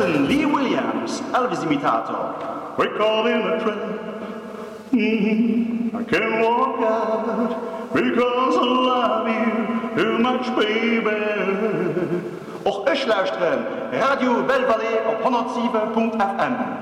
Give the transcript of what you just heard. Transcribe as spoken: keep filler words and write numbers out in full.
luisteren Lee Williams, Elvis-imitator. We call in a train. Mm-hmm. I can't walk out because I love you too much, baby. Och ich luisteren Radio Belle Vallée op honderdzeven punt f m.